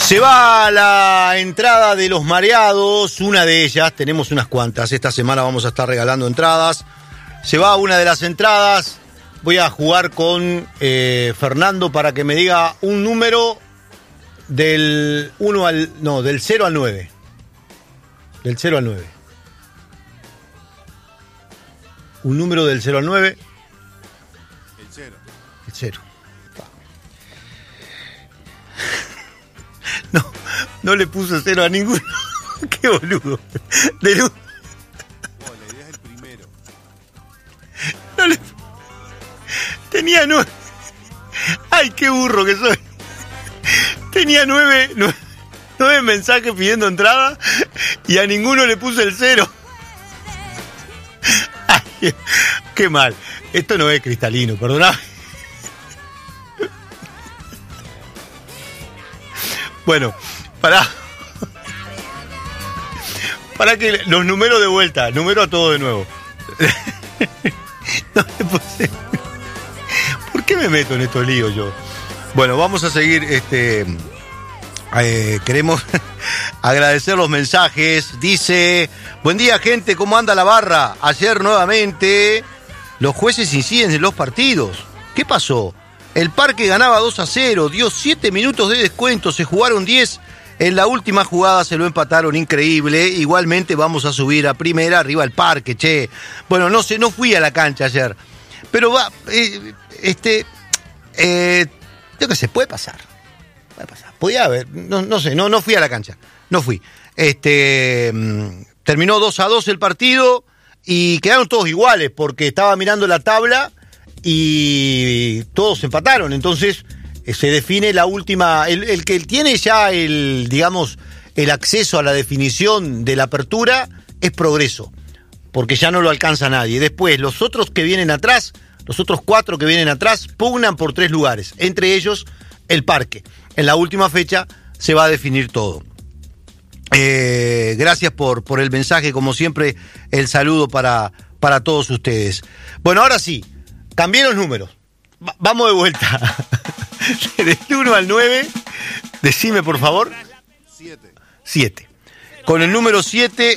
Se va la entrada de los mareados, una de ellas, tenemos unas cuantas, esta semana vamos a estar regalando entradas. Se va una de las entradas, voy a jugar con Fernando para que me diga un número del 0 al 9. Del 0 al 9. Un número del 0 al 9. El 0. El 0. No le puso 0 a ninguno. Qué boludo. La idea es el primero. Tenía 9. Ay, qué burro que soy. Tenía 9 mensajes pidiendo entrada y a ninguno le puse el 0. Ay, qué mal. Esto no es cristalino, perdóname. Bueno, para que los números de vuelta, número a todo de nuevo. No le puse. ¿Por qué me meto en estos líos yo? Bueno, vamos a seguir. Queremos agradecer los mensajes. Dice: buen día, gente, ¿cómo anda la barra? Ayer nuevamente los jueces inciden en los partidos. ¿Qué pasó? El Parque ganaba 2-0, dio 7 minutos de descuento, se jugaron 10. En la última jugada se lo empataron, increíble. Igualmente vamos a subir a primera, arriba el Parque, che. Bueno, no sé, no fui a la cancha ayer. Pero va, yo qué sé, puede pasar. Podía haber, no sé, no fui a la cancha. No fui. Terminó 2-2 el partido y quedaron todos iguales porque estaba mirando la tabla y todos empataron. Entonces se define la última, el que tiene ya el acceso a la definición de la apertura es Progreso, porque ya no lo alcanza nadie. Después los otros que vienen atrás, los otros 4 que vienen atrás, pugnan por 3 lugares, entre ellos el Parque. En la última fecha se va a definir todo. Gracias por el mensaje, como siempre, el saludo para todos ustedes. Bueno, ahora sí, cambié los números. Vamos de vuelta. Del 1 al 9, decime por favor. 7. 7. Con el número 7